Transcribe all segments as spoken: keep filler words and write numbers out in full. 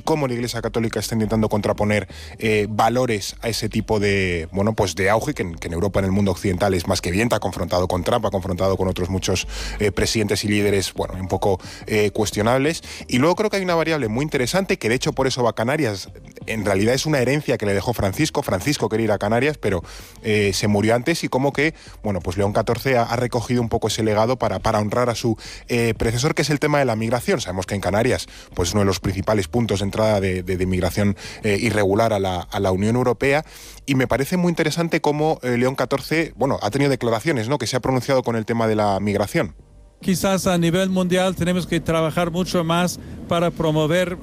cómo la Iglesia Católica está intentando contraponer eh, valores a ese tipo de, bueno, pues de auge que en, que en Europa, en el mundo occidental, es más que evidente. Ha confrontado con Trump, ha confrontado con otros muchos eh, presidentes y líderes, bueno, un poco eh, cuestionables. Y luego creo que hay una variable muy interesante, que de hecho por eso va a Canarias. En realidad es una herencia que le dejó Francisco. Francisco quería ir a Canarias, pero eh, se murió antes, y como que, bueno, pues León catorce ha, ha recogido un poco ese legado para, para honrar a su eh, predecesor, que es el tema de la migración. Sabemos que en Canarias, pues uno de los principales puntos de entrada de, de, de migración eh, irregular a la, a la Unión Europea, y me parece muy interesante cómo eh, León catorce, bueno, ha tenido declaraciones, ¿no?, que se ha pronunciado con el tema de la migración. Quizás a nivel mundial tenemos que trabajar mucho más para promover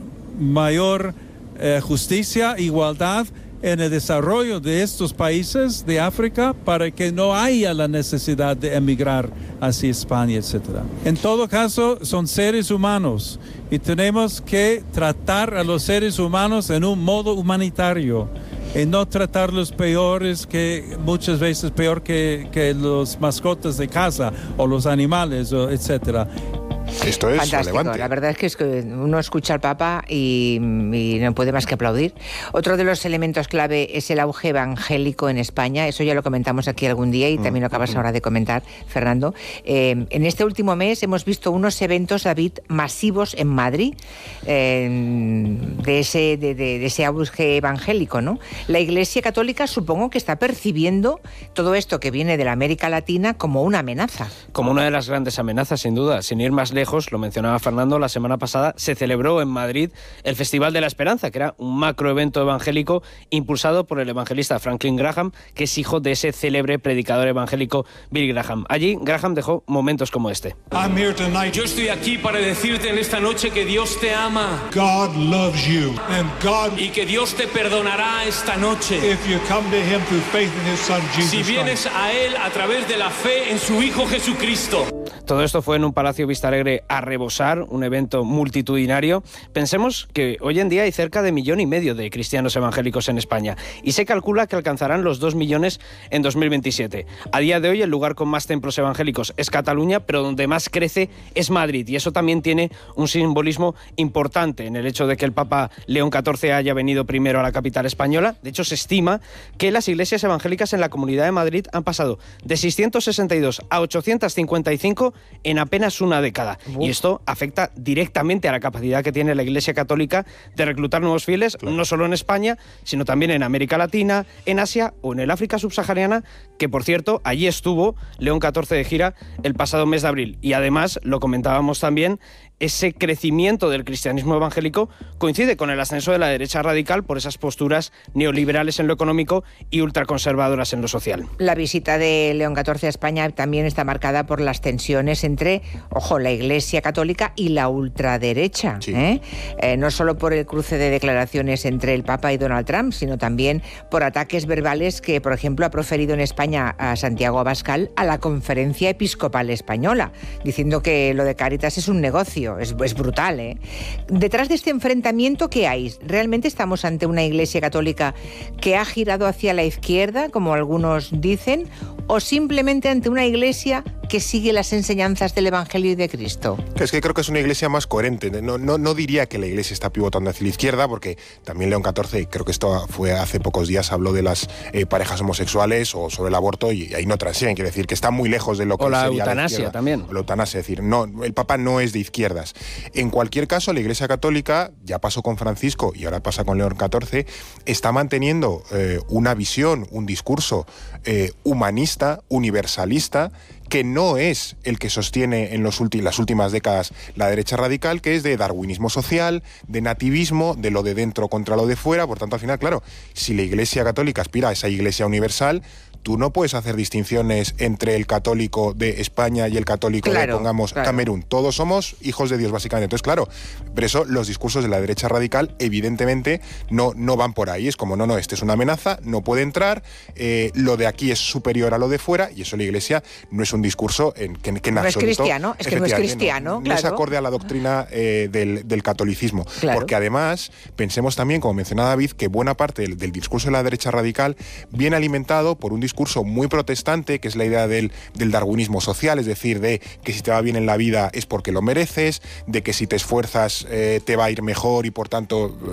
mayor eh, justicia, igualdad en el desarrollo de estos países de África, para que no haya la necesidad de emigrar hacia España, etcétera. En todo caso, son seres humanos y tenemos que tratar a los seres humanos en un modo humanitario y no tratarlos peores, que muchas veces peor que, que los mascotas de casa o los animales, o etcétera. Esto es fantástico. relevante. La verdad es que, es que uno escucha al Papa y, y no puede más que aplaudir. Otro de los elementos clave es el auge evangélico en España. Eso ya lo comentamos aquí algún día y también lo acabas ahora de comentar, Fernando. Eh, en este último mes hemos visto unos eventos, David, masivos en Madrid, eh, de, ese, de, de, de ese auge evangélico, ¿no? La Iglesia Católica supongo que está percibiendo todo esto que viene de la América Latina como una amenaza. Como una de las grandes amenazas, sin duda. Sin ir más lejos, lo mencionaba Fernando, la semana pasada se celebró en Madrid el Festival de la Esperanza, que era un macroevento evangélico impulsado por el evangelista Franklin Graham, que es hijo de ese célebre predicador evangélico Billy Graham. Allí Graham dejó momentos como este. Yo estoy aquí para decirte en esta noche que Dios te ama. God loves you, and God, y que Dios te perdonará esta noche. If you come to him through faith in his son Jesus si vienes a Él a través de la fe en su Hijo Jesucristo. Todo esto fue en un Palacio Vistalegre a rebosar, un evento multitudinario. Pensemos que hoy en día hay cerca de millón y medio de cristianos evangélicos en España y se calcula que alcanzarán los dos millones en dos mil veintisiete. A día de hoy el lugar con más templos evangélicos es Cataluña, pero donde más crece es Madrid, y eso también tiene un simbolismo importante en el hecho de que el Papa León catorce haya venido primero a la capital española. De hecho, se estima que las iglesias evangélicas en la Comunidad de Madrid han pasado de seiscientos sesenta y dos a ochocientos cincuenta y cinco en apenas una década. Y esto afecta directamente a la capacidad que tiene la Iglesia Católica de reclutar nuevos fieles, claro, no solo en España, sino también en América Latina, en Asia o en el África subsahariana, que por cierto, allí estuvo León catorce de gira el pasado mes de abril. Y además, lo comentábamos también, ese crecimiento del cristianismo evangélico coincide con el ascenso de la derecha radical por esas posturas neoliberales en lo económico y ultraconservadoras en lo social. La visita de León catorce a España también está marcada por las tensiones entre, ojo, la Iglesia Católica y la ultraderecha. Sí. ¿eh? Eh, no solo por el cruce de declaraciones entre el Papa y Donald Trump, sino también por ataques verbales que, por ejemplo, ha proferido en España a Santiago Abascal a la Conferencia Episcopal Española, diciendo que lo de Cáritas es un negocio. Es, es brutal, ¿eh? Detrás de este enfrentamiento, ¿qué hay? ¿Realmente estamos ante una Iglesia Católica que ha girado hacia la izquierda, como algunos dicen, o simplemente ante una Iglesia que sigue las enseñanzas del Evangelio y de Cristo? Es que creo que es una iglesia más coherente. No, no, no diría que la iglesia está pivotando hacia la izquierda, porque también León catorce, creo que esto fue hace pocos días, habló de las eh, parejas homosexuales o sobre el aborto, y ahí no transigen, quiere decir que está muy lejos de lo que o la sería eutanasia la también. O la eutanasia, es decir, no, el Papa no es de izquierdas. En cualquier caso, la Iglesia Católica, ya pasó con Francisco y ahora pasa con León catorce, está manteniendo eh, una visión, un discurso eh, humanista, universalista, que no es el que sostiene en los ulti- las últimas décadas la derecha radical, que es de darwinismo social, de nativismo, de lo de dentro contra lo de fuera. Por tanto, al final, claro, si la Iglesia Católica aspira a esa Iglesia universal, tú no puedes hacer distinciones entre el católico de España y el católico claro, de, pongamos, claro. Camerún. Todos somos hijos de Dios, básicamente. Entonces, claro, por eso los discursos de la derecha radical, evidentemente, no, no van por ahí. Es como, no, no, este es una amenaza, no puede entrar, eh, lo de aquí es superior a lo de fuera, y eso la Iglesia no es un discurso en, que, que en no absoluto... es cristiano, es que no es cristiano, no, no, claro. No es acorde a la doctrina eh, del, del catolicismo. Claro. Porque además, pensemos también, como mencionaba David, que buena parte del, del discurso de la derecha radical viene alimentado por un discurso muy protestante, que es la idea del, del darwinismo social, es decir, de que si te va bien en la vida es porque lo mereces, de que si te esfuerzas eh, te va a ir mejor y por tanto